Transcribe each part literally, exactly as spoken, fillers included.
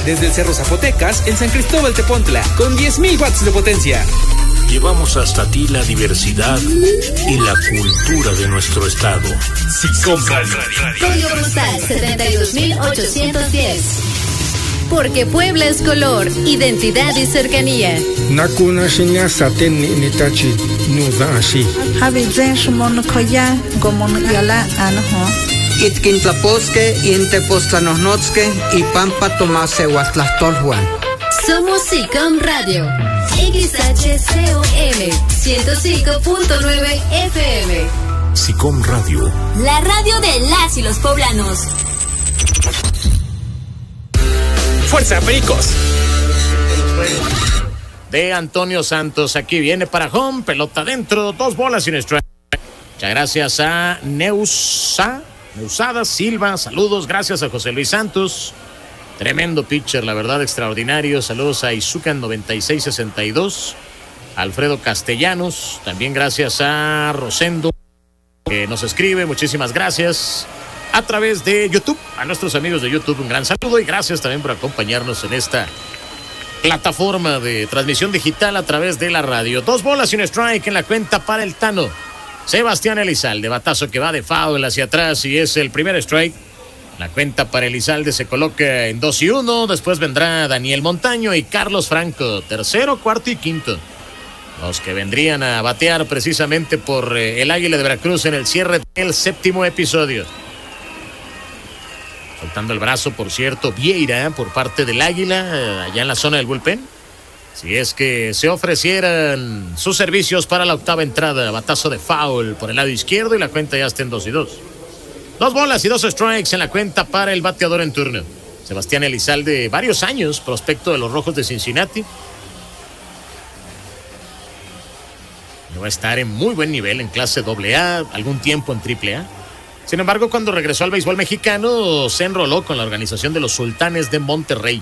desde el Cerro Zapotecas en San Cristóbal Tepontla, con diez mil watts de potencia. Llevamos hasta ti la diversidad y la cultura de nuestro estado. SICOM Radio. Código postal setenta y dos mil ochocientos diez. Porque Puebla es color, identidad y cercanía. Nakuna shinya saten ni nitachi nuda ashi. Habizen shumon koya gomon yala anho. Itkintlaposque, Intepostlanosnotzque y Pampa Tomase Huastlastolhuan. Somos SICOM Radio. X H C O M ciento cinco punto nueve F M. SICOM Radio. La radio de las y los poblanos. ¡Fuerza, Pericos! De Antonio Santos, aquí viene para home, pelota dentro, dos bolas y un strike. Muchas gracias a Neusa, Neusada Silva, saludos, gracias a José Luis Santos. Tremendo pitcher, la verdad, extraordinario. Saludos a Izucan noventa y seis sesenta y dos, Alfredo Castellanos. También gracias a Rosendo, que nos escribe. Muchísimas gracias. A través de YouTube, a nuestros amigos de YouTube, un gran saludo y gracias también por acompañarnos en esta plataforma de transmisión digital a través de la radio. Dos bolas y un strike en la cuenta para el Tano. Sebastián Elizalde, batazo que va de foul hacia atrás y es el primer strike. La cuenta para Elizalde se coloca en dos y uno. Después vendrá Daniel Montaño y Carlos Franco. Tercero, cuarto y quinto. Los que vendrían a batear precisamente por eh, el Águila de Veracruz en el cierre del séptimo episodio. Soltando el brazo, por cierto, Vieira por parte del Águila, eh, allá en la zona del bullpen. Si es que se ofrecieran sus servicios para la octava entrada. Batazo de foul por el lado izquierdo y la cuenta ya está en dos y dos. Dos bolas y dos strikes en la cuenta para el bateador en turno. Sebastián Elizalde, varios años, prospecto de los Rojos de Cincinnati. Va a estar en muy buen nivel en clase doble A, algún tiempo en triple A. Sin embargo, cuando regresó al béisbol mexicano, se enroló con la organización de los Sultanes de Monterrey.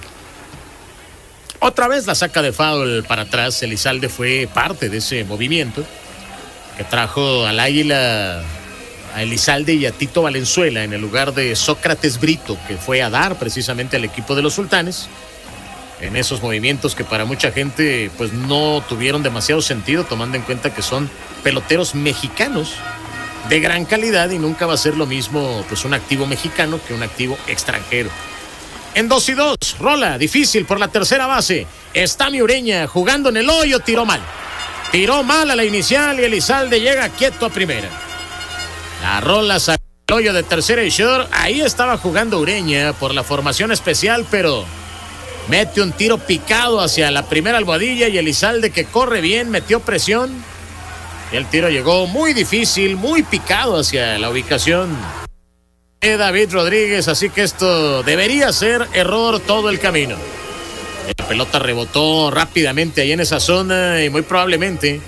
Otra vez la saca de foul para atrás. Elizalde fue parte de ese movimiento que trajo al Águila a Elizalde y a Tito Valenzuela en el lugar de Sócrates Brito, que fue a dar precisamente al equipo de los Sultanes. En esos movimientos que para mucha gente pues no tuvieron demasiado sentido, tomando en cuenta que son peloteros mexicanos de gran calidad y nunca va a ser lo mismo pues un activo mexicano que un activo extranjero. En dos y dos, rola difícil por la tercera base. Está Ureña jugando en el hoyo, tiró mal. Tiró mal a la inicial y Elizalde llega quieto a primera. La rola salió al hoyo de tercera y short. Ahí estaba jugando Ureña por la formación especial, pero mete un tiro picado hacia la primera almohadilla y Elizalde, que corre bien, metió presión. Y el tiro llegó muy difícil, muy picado hacia la ubicación de David Rodríguez, así que esto debería ser error todo el camino. La pelota rebotó rápidamente ahí en esa zona y muy probablemente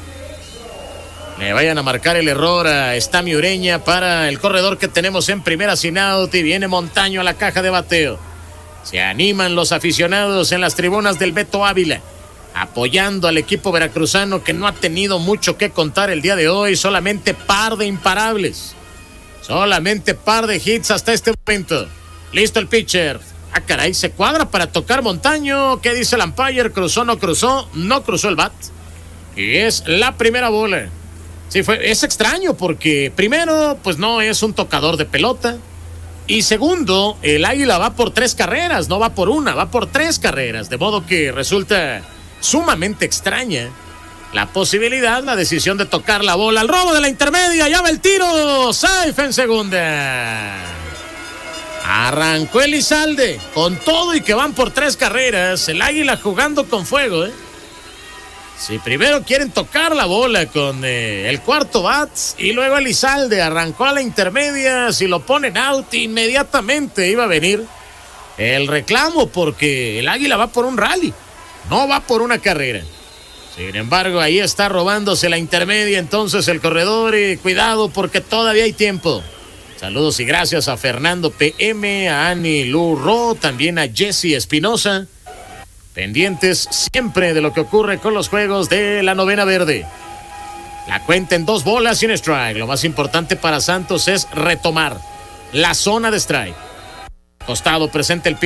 le vayan a marcar el error a Estami Ureña para el corredor que tenemos en primera sin out y viene Montaño a la caja de bateo. Se animan los aficionados en las tribunas del Beto Ávila, apoyando al equipo veracruzano que no ha tenido mucho que contar el día de hoy, solamente par de imparables. Solamente par de hits hasta este momento. Listo el pitcher. Ah, caray, se cuadra para tocar Montaño. ¿Qué dice el umpire? ¿Cruzó, no cruzó? No cruzó el bat. Y es la primera bola. Sí, fue, es extraño porque primero, pues no es un tocador de pelota. Y segundo, el Águila va por tres carreras, no va por una, va por tres carreras. De modo que resulta sumamente extraña la posibilidad, la decisión de tocar la bola. Al robo de la intermedia, ya va el tiro. Safe en segunda. Arrancó Elizalde con todo y que van por tres carreras. El Águila jugando con fuego, ¿eh? Si primero quieren tocar la bola con eh, el cuarto bat y luego Elizalde arrancó a la intermedia, si lo ponen out inmediatamente iba a venir el reclamo porque el Águila va por un rally, no va por una carrera. Sin embargo, ahí está robándose la intermedia entonces el corredor y cuidado porque todavía hay tiempo. Saludos y gracias a Fernando P M, a Ani Lurro, también a Jesse Espinosa. Pendientes siempre de lo que ocurre con los juegos de la novena verde. La cuenta en dos bolas y un strike. Lo más importante para Santos es retomar la zona de strike. Costado presente el